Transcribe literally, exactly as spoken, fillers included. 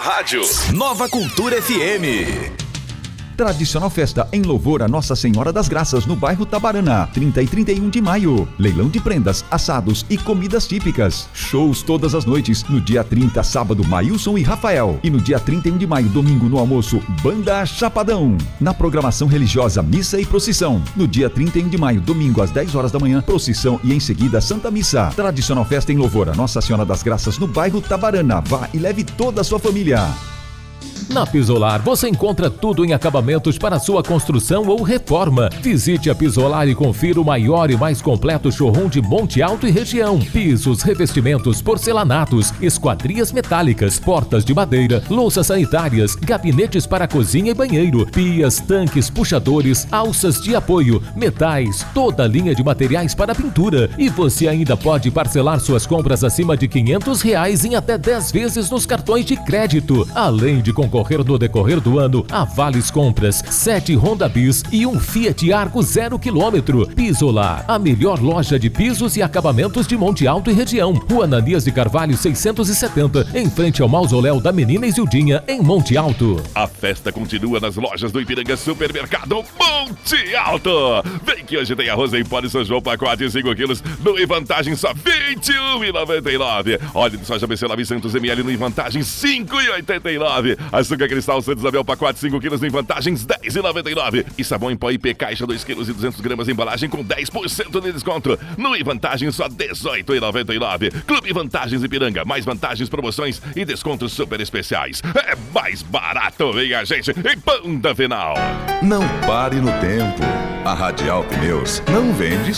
rádio Nova Cultura F M. Tradicional festa em louvor a Nossa Senhora das Graças no bairro Tabarana, trinta e trinta e um de maio. Leilão de prendas, assados e comidas típicas. Shows todas as noites. No dia trinta, sábado, Maílson e Rafael. E no dia trinta e um de maio, domingo, no almoço, Banda Chapadão. Na programação religiosa, missa e procissão. No dia trinta e um de maio, domingo, às dez horas da manhã, procissão e em seguida, Santa Missa. Tradicional festa em louvor a Nossa Senhora das Graças no bairro Tabarana. Vá e leve toda a sua família. Na Pisolar você encontra tudo em acabamentos para sua construção ou reforma. Visite a Pisolar e confira o maior e mais completo showroom de Monte Alto e região. Pisos, revestimentos, porcelanatos, esquadrias metálicas, portas de madeira, louças sanitárias, gabinetes para cozinha e banheiro, pias, tanques, puxadores, alças de apoio, metais, toda a linha de materiais para pintura. E você ainda pode parcelar suas compras acima de quinhentos reais em até dez vezes nos cartões de crédito. Além de concorrer no decorrer do ano a vales compras, sete Honda Bis e um Fiat Argo zero quilômetro. Pisolar, a melhor loja de pisos e acabamentos de Monte Alto e região. Rua Ananias de Carvalho seiscentos e setenta, em frente ao mausoléu da Menina Isildinha, em Monte Alto. A festa continua nas lojas do Ipiranga Supermercado Monte Alto. Vem que hoje tem arroz em pó de São João, pacote cinco quilos, no Vantagem só vinte e um reais e noventa e nove centavos. Óleo de soja B C novecentos mililitros no Vantagem cinco reais e oitenta e nove centavos. Açúcar cristal Santos Isabel, pacote cinco quilos em vantagens dez reais e noventa e nove centavos. E sabão em pó I P caixa dois quilos e duzentos gramas em embalagem com dez por cento de desconto. No Vantagens só dezoito reais e noventa e nove centavos. Clube Vantagens Ipiranga, mais vantagens, promoções e descontos super especiais. É mais barato, vem a gente em Ponta Final. Não pare no tempo. A Radial Pneus não vende